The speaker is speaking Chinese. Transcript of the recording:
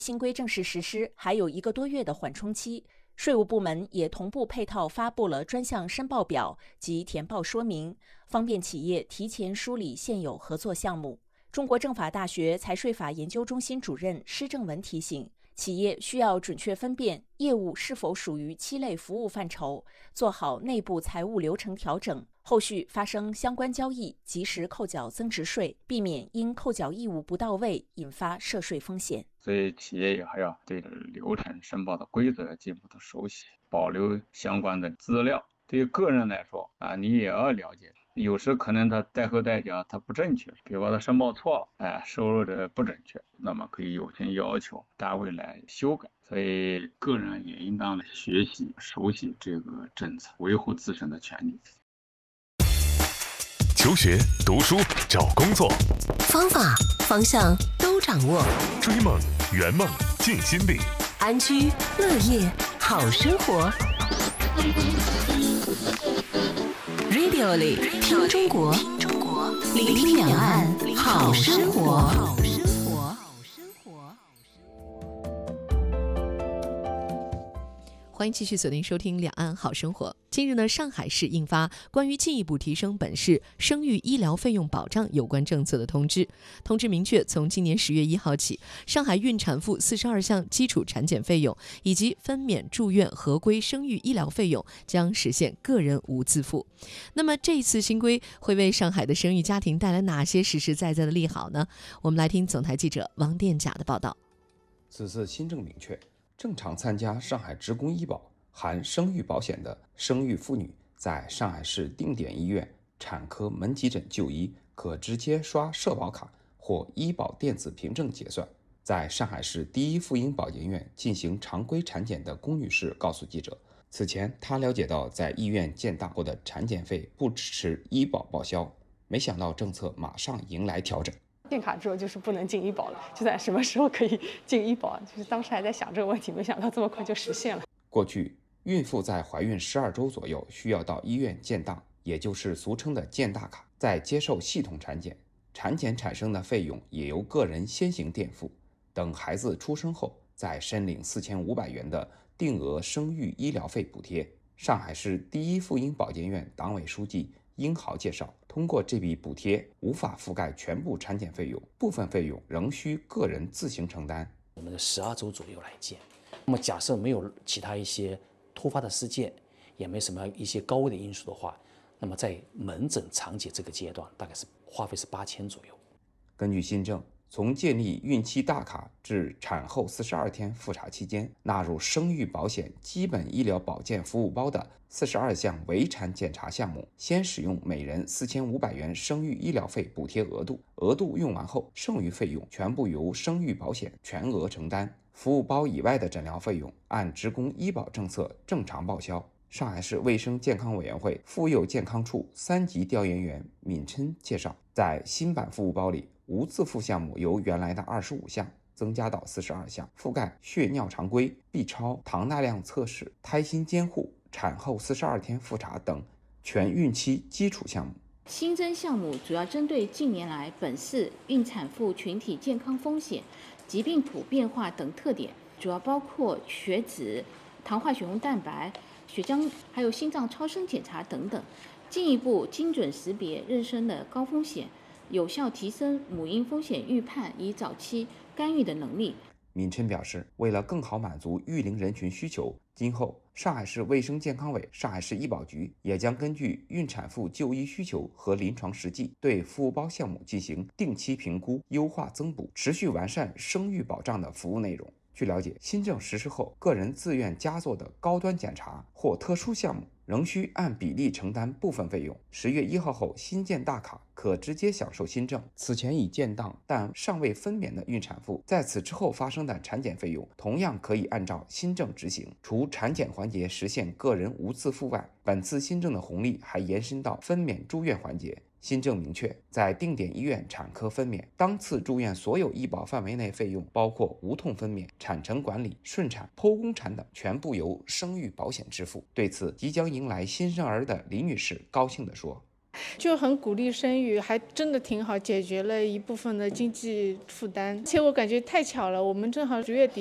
新规正式实施还有1个多月的缓冲期，税务部门也同步配套发布了专项申报表及填报说明，方便企业提前梳理现有合作项目。中国政法大学财税法研究中心主任施正文提醒，企业需要准确分辨业务是否属于7类服务范畴，做好内部财务流程调整，后续发生相关交易及时扣缴增值税，避免因扣缴义务不到位引发涉税风险。 所以企业也还要对流程申报的规则进一步的熟悉，保留相关的资料。对于个人来说你也要了解，有时可能他代扣代缴他不正确，比如说他申报错了，收入的不准确，那么可以有权要求单位来修改。所以个人也应当学习熟悉这个政策，维护自身的权利。 求学、读书、找工作， 方法、方向都掌握。 追梦、圆梦、尽心力， 安居乐业，好生活。Radio 里听中国，聆听两岸，好生活。 欢迎继续锁定收听两岸好生活。近日呢，上海市印发关于进一步提升本市生育医疗费用保障有关政策的通知。通知明确，从今年10月1号起，上海孕产妇42项基础产检费用以及分娩住院合规生育医疗费用将实现个人无自付。那么这一次新规会为上海的生育家庭带来哪些实实在在的利好呢？我们来听总台记者王殿甲的报道。 此次新政明确，正常参加上海职工医保含生育保险的生育妇女，在上海市定点医院产科门急诊就医，可直接刷社保卡或医保电子凭证结算。在上海市第一妇婴保健院进行常规产检的龚女士告诉记者，此前她了解到在医院建档后的产检费不支持医保报销，没想到政策马上迎来调整。 建卡之后就是不能进医保了，就在什么时候可以进医保？就是当时还在想这个问题，没想到这么快就实现了。 过去，孕妇在怀孕12周左右需要到医院建档，也就是俗称的建大卡，再接受系统产检，产检产生的费用也由个人先行垫付，等孩子出生后再申领4500元的定额生育医疗费补贴。上海市第一妇婴保健院党委书记殷豪介绍，通过这笔补贴无法覆盖全部产检费用，部分费用仍需个人自行承担。 我们的12周左右来建，那么假设没有其他一些突发的事件，也没什么一些高危的因素的话，那么在门诊常检这个阶段，大概是花费是8000左右。 根据新政，从建立孕期大卡至产后42天复查期间，纳入生育保险基本医疗保健服务包的42项围产检查项目，先使用每人4500元生育医疗费补贴额度，额度用完后，剩余费用全部由生育保险全额承担。服务包以外的诊疗费用按职工医保政策正常报销。上海市卫生健康委员会妇幼健康处3级调研员闵琛介绍，在新版服务包里，无自付项目由原来的25项增加到42项，覆盖血尿常规、B 超、糖耐量测试、胎心监护、产后42天复查等全孕期基础项目。 新增项目主要针对近年来本市孕产妇群体健康风险、疾病谱变化等特点，主要包括血脂、糖化血红蛋白、血浆，还有心脏超声检查等等，进一步精准识别妊娠的高风险，有效提升母婴风险预判与早期干预的能力。 闵琛表示，为了更好满足育龄人群需求，今后上海市卫生健康委、上海市医保局也将根据孕产妇就医需求和临床实际，对服务包项目进行定期评估、优化增补，持续完善生育保障的服务内容。据了解，新政实施后，个人自愿加做的高端检查或特殊项目仍需按比例承担部分费用。10月1号后，新建大卡可直接享受新政。此前已建档但尚未分娩的孕产妇，在此之后发生的产检费用，同样可以按照新政执行。除产检环节实现个人无自付外，本次新政的红利还延伸到分娩住院环节。新政明确，在定点医院产科分娩，当次住院所有医保范围内费用，包括无痛分娩、产程管理、顺产、剖宫产等，全部由生育保险支付。对此，即将迎来新生儿的李女士高兴地说：“ 就很鼓励生育，还真的挺好，解决了一部分的经济负担。而且我感觉太巧了，我们正好10月底